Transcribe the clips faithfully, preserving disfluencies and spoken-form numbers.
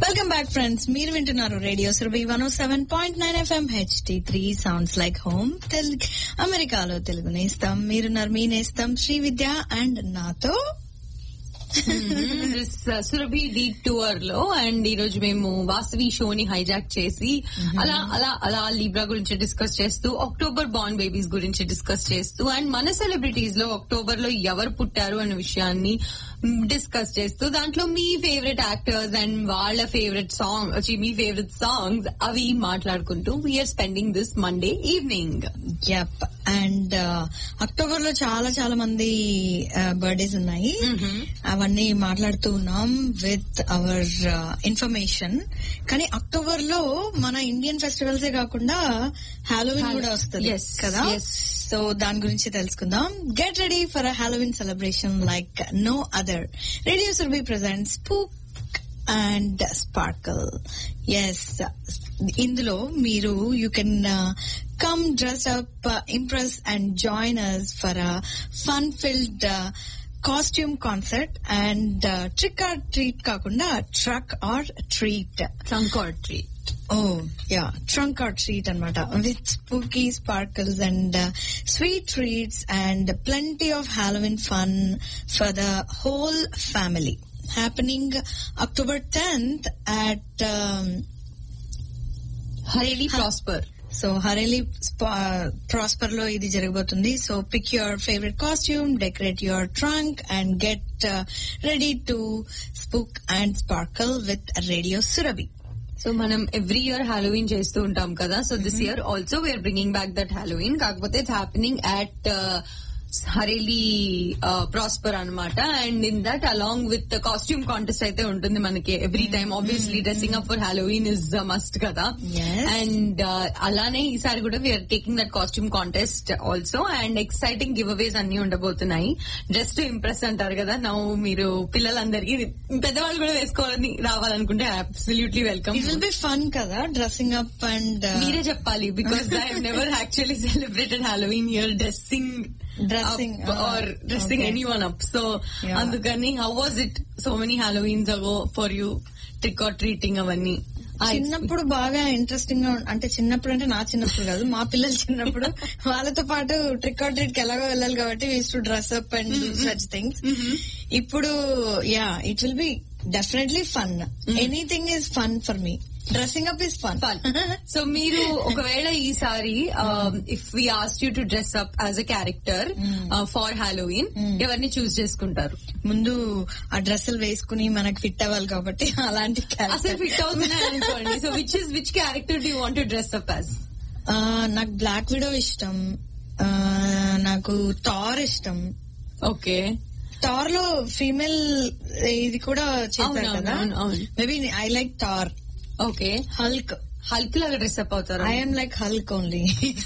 Welcome back friends, మీరు వింటున్నారు radio Surabhi one ఓ seven point nine FM HD three sounds like home. Telugu అమెరికాలో తెలుగు నేస్తాం. మీరున్నారు మీ నేస్తాం శ్రీ విద్య and నాతో సురభి డీ టూర్ లో. అండ్ ఈ రోజు మేము వాసవి షోని హైజాక్ చేసి అలా అలా అలా లీబ్రా గురించి డిస్కస్ చేస్తూ, అక్టోబర్ బార్న్ బేబీస్ గురించి డిస్కస్ చేస్తూ, అండ్ మన సెలబ్రిటీస్ లో అక్టోబర్ లో ఎవరు పుట్టారు అనే విషయాన్ని డిస్కస్ చేస్తూ, దాంట్లో మీ ఫేవరెట్ యాక్టర్స్ అండ్ వాళ్ళ ఫేవరెట్ సాంగ్ మీ ఫేవరెట్ సాంగ్స్ అవి మాట్లాడుకుంటూ we are spending this Monday evening. Yup. And October లో చాలా చాలా మంది బర్త్డేస్ ఉన్నాయి. అవన్నీ మాట్లాడుతూ ఉన్నాం విత్ అవర్ ఇన్ఫర్మేషన్. కానీ అక్టోబర్ లో మన ఇండియన్ ఫెస్టివల్సే కాకుండా హాలోవిన్ కూడా వస్తుంది కదా, సో దాని గురించి తెలుసుకుందాం. Get ready for a Halloween celebration like no other. Radio Surabhi presents spook and sparkle. Yes, ఇందులో మీరు you can come dress up, impress and join us for a fun field costume concert. And trick are treat కాకుండా truck are treat, trunk are treat. Oh yeah, trunk are treat అనమాట, with spooky sparkles and sweet treats and plenty of Halloween fun for the whole family. Happening October tenth at um, Hareli Prosper. So హరేలీ prosper లో ఇది జరగబోతుంది. So pick your favourite costume, decorate your trunk and get ready to spook and sparkle with radio Surabhi. So మనం every year Halloween చేస్తూ ఉంటాం కదా. So this year also we are bringing back that Halloween. కాకపోతే it's happening at హరేలీ prosper అనమాట. And in that along with costume contest అయితే ఉంటుంది మనకి every time. Obviously dressing up for Halloween is must కదా. And అలానే ఈసారి కూడా we are taking that costume contest also. And exciting give అవేస్ అన్ని ఉండబోతున్నాయి. జస్ట్ ఇంప్రెస్ అంటారు కదా, నౌ మీరు పిల్లలందరికీ, పెద్దవాళ్ళు కూడా వేసుకోవాలని రావాలనుకుంటే absolutely welcome. It will be fun కదా డ్రెస్సింగ్ అప్. అండ్ మీరే చెప్పాలి, because I have never actually celebrated Halloween year dressing dressing up or uh, dressing okay. anyone up. So yeah. Andukani, how was it so many Halloweens ago for you, trick or treating avanni? చిన్నప్పుడు బాగా interesting గా, అంటే చిన్నప్పుడు అంటే నా చిన్నప్పుడు కాదు, మా పిల్లలు చిన్నప్పుడు వాళ్ళతో పాటు ట్రిక్ ఆర్ ట్రీట్ కి ఎలాగో వెళ్ళాలి కాబట్టి we use to dress up and do such things. ఇప్పుడు yeah, it will be definitely fun. Anything is fun for me. Dressing up is fun. Fun. So మీరు ఒకవేళ ఈసారి if we ask you to dress up as a character for Halloween, ఎవరిని చూస్ చేసుకుంటారు? ముందు ఆ డ్రెస్సులు వేసుకుని మనకు ఫిట్ అవ్వాలి కాబట్టి అలాంటి అసలు ఫిట్ అవుతున్నాయి అనుకోండి. So which is which character do you want to dress up as? నాకు బ్లాక్ విడో ఇష్టం, నాకు థార్ ఇష్టం. ఓకే, థార్ లో ఫీమేల్ ఇది కూడా చేస్తారు కదా, maybe I like Thar. Okay, Hulk Hulk లాగా డ్రెస్ అప్ అవుతారు. I M like Hulk only.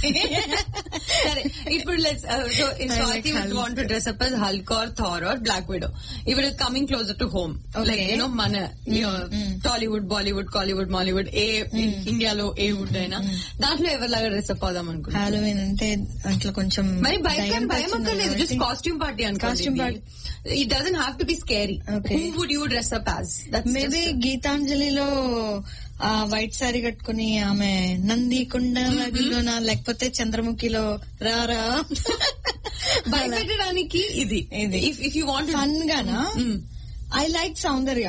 సరే, ఇప్పుడు let's Swathi would want to dress up as Hulk are Thar are black widow. ఇప్పుడు coming closer to home, like you know మన టాలీవుడ్, బాలీవుడ్, కాలీవుడ్, మాలీవుడ్, ఏ ఇండియాలో ఏ would అయినా దాంట్లో ఎవరిలాగా dress up అవుదాం అనుకుంటున్నాను. హాలోవీన్ అంటే అట్లా కొంచెం మరి భయం భయం అక్కర్లేదు, జస్ట్ కాస్ట్యూమ్ పార్టీ అనుకో. Costume party, it doesn't have to be scary. Who would you dress up as? Maybe గీతాంజలిలో ఆ వైట్ సారీ కట్టుకుని ఆమె నంది కుండలోనా, లేకపోతే చంద్రముఖిలో రారా భయపెట్టడానికి ఇది. ఇది if you want fun Gaana. I like Soundarya.